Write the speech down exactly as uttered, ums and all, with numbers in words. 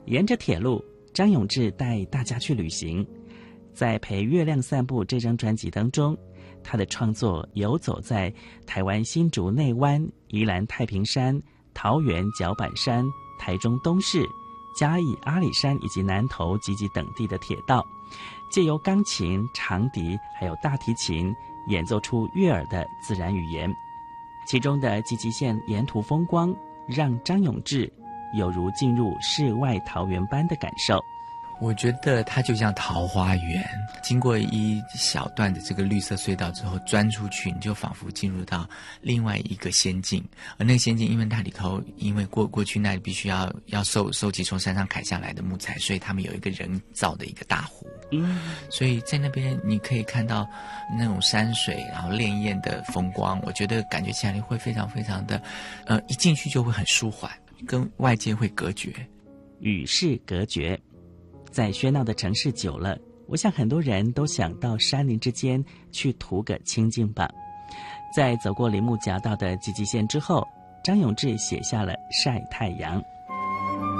沿着铁路，张永志带大家去旅行。在《陪月亮散步》这张专辑当中，他的创作游走在台湾新竹内湾、宜兰太平山、桃园脚板山、台中东势、嘉义阿里山以及南投集集等地的铁道，借由钢琴、长笛还有大提琴演奏出悦耳的自然语言。其中的集集线沿途风光，让张永志有如进入世外桃源般的感受。 我觉得它就像桃花源，经过一小段的这个绿色隧道之后钻出去，你就仿佛进入到另外一个仙境。而那个仙境因为它里头因为过过去那里必须要要收收集从山上砍下来的木材，所以他们有一个人造的一个大湖，嗯，所以在那边你可以看到那种山水然后潋滟的风光，我觉得感觉起来会非常非常的呃，一进去就会很舒缓，跟外界会隔绝， 与世隔绝。在喧闹的城市久了，我想很多人都想到山林之间去图个清静吧。在走过林木夹道的集集线之后，张永志写下了《晒太阳》。